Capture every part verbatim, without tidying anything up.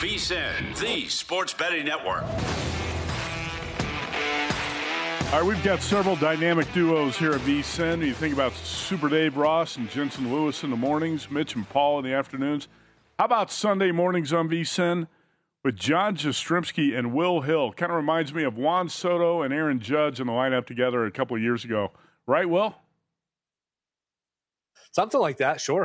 VSiN, the Sports Betting Network. All right, we've got several dynamic duos here at VSiN. You think about Super Dave Ross and Jensen Lewis in the mornings, Mitch and Paul in the afternoons. How about Sunday mornings on VSiN with John Jastrzemski and Will Hill? Kind of reminds me of Juan Soto and Aaron Judge in the lineup together a couple of years ago. Right, Will? Something like that, sure.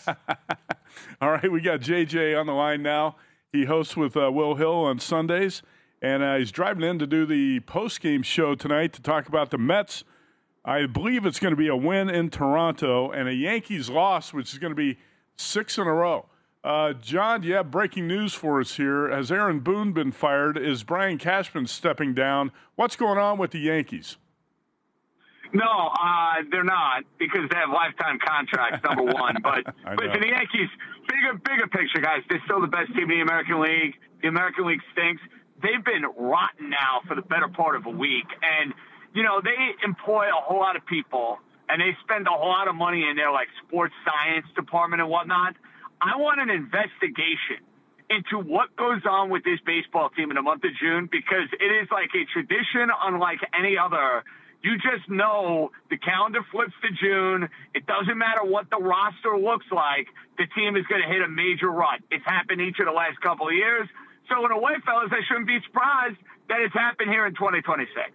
All right, we got J J on the line now. He hosts with uh, Will Hill on Sundays. And uh, he's driving in to do the post-game show tonight to talk about the Mets. I believe it's going to be a win in Toronto and a Yankees loss, which is going to be six in a row. Uh, John, you have breaking news for us here. Has Aaron Boone been fired? Is Brian Cashman stepping down? What's going on with the Yankees? No, uh, they're not, because they have lifetime contracts, number one. But listen, the Yankees, bigger, bigger picture, guys, they're still the best team in the American League. The American League stinks. They've been rotten now for the better part of a week. And, you know, they employ a whole lot of people, and they spend a whole lot of money in their, like, sports science department and whatnot. I want an investigation into what goes on with this baseball team in the month of June, because it is like a tradition unlike any other. You just know the calendar flips to June. It doesn't matter what the roster looks like. The team is going to hit a major rut. It's happened each of the last couple of years. So in a way, fellas, I shouldn't be surprised that it's happened here in twenty twenty-six.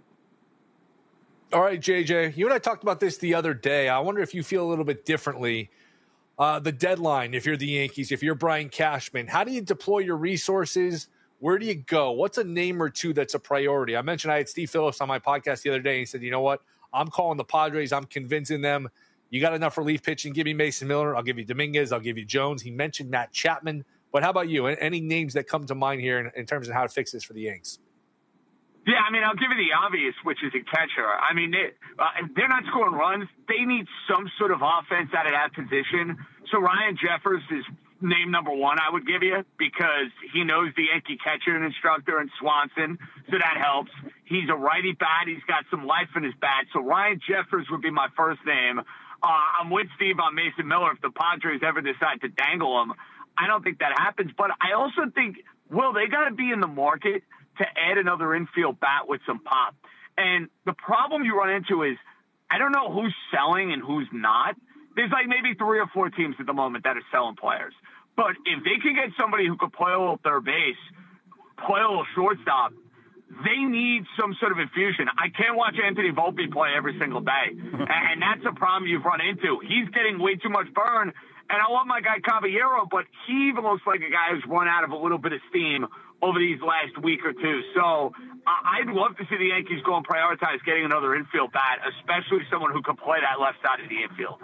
All right, J J, you and I talked about this the other day. I wonder if you feel a little bit differently. Uh, the deadline, if you're the Yankees, if you're Brian Cashman, how do you deploy your resources? Where do you go? What's a name or two that's a priority? I mentioned I had Steve Phillips on my podcast the other day, and he said, you know what? I'm calling the Padres. I'm convincing them. You got enough relief pitching. Give me Mason Miller. I'll give you Dominguez. I'll give you Jones. He mentioned Matt Chapman. But how about you? Any names that come to mind here in, in terms of how to fix this for the Yanks? Yeah, I mean, I'll give you the obvious, which is a catcher. I mean, they, uh, they're not scoring runs. They need some sort of offense out of that position. So Ryan Jeffers is name number one, I would give you, because he knows the Yankee catcher and instructor in Swanson, so that helps. He's a righty bat. He's got some life in his bat. So Ryan Jeffers would be my first name. Uh, I'm with Steve on Mason Miller. If the Padres ever decide to dangle him, I don't think that happens. But I also think, Will, they got to be in the market to add another infield bat with some pop. And the problem you run into is, I don't know who's selling and who's not. There's like maybe three or four teams at the moment that are selling players. But if they can get somebody who could play a little third base, play a little shortstop, they need some sort of infusion. I can't watch Anthony Volpe play every single day. And that's a problem you've run into. He's getting way too much burn. And I love my guy Caballero, but he even looks like a guy who's run out of a little bit of steam over these last week or two. So I'd love to see the Yankees go and prioritize getting another infield bat, especially someone who can play that left side of the infield.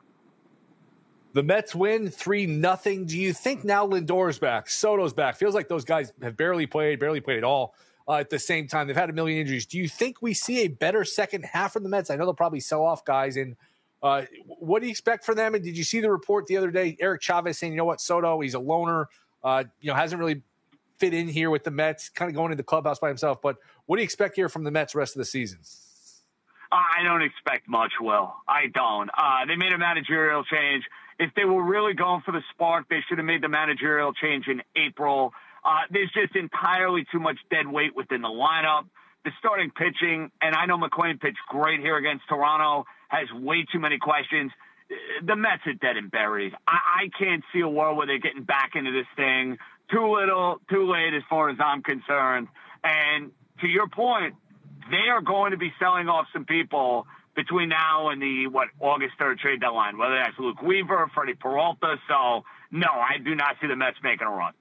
The Mets win three nothing. Do you think now Lindor's back, Soto's back? Feels like those guys have barely played, barely played at all uh, at the same time. They've had a million injuries. Do you think we see a better second half from the Mets? I know they'll probably sell off guys. And uh, what do you expect from them? And did you see the report the other day? Eric Chavez saying, you know what, Soto, he's a loner, uh, you know, hasn't really fit in here with the Mets, kind of going into the clubhouse by himself. But what do you expect here from the Mets rest of the season? I don't expect much, Will. I don't. Uh, they made a managerial change. If they were really going for the spark, they should have made the managerial change in April. Uh, there's just entirely too much dead weight within the lineup. The starting pitching, and I know McClain pitched great here against Toronto, has way too many questions. The Mets are dead and buried. I, I can't see a world where they're getting back into this thing. Too little, too late as far as I'm concerned. And to your point, they are going to be selling off some people between now and the, what, August third trade deadline, whether that's Luke Weaver, Freddie Peralta. So, no, I do not see the Mets making a run.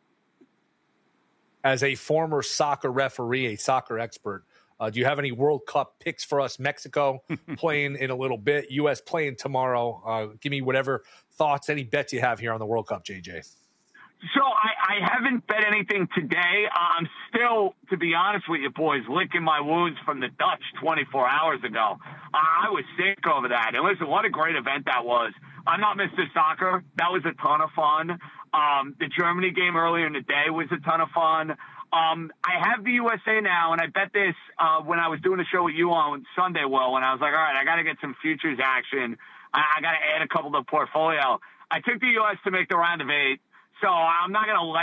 As a former soccer referee, a soccer expert, uh, do you have any World Cup picks for us? Mexico playing in a little bit, U S playing tomorrow. Uh, give me whatever thoughts, any bets you have here on the World Cup, J J. So I, I haven't bet anything today. I'm still, to be honest with you boys, licking my wounds from the Dutch twenty-four hours ago. I was sick over that. And listen, what a great event that was. I'm not Mister Soccer. That was a ton of fun. Um, the Germany game earlier in the day was a ton of fun. Um, I have the U S A now, and I bet this uh, when I was doing a show with you on Sunday, Will, when I was like, all right, I got to get some futures action. I, I got to add a couple to the portfolio. I took the U S to make the round of eight. So I'm not going to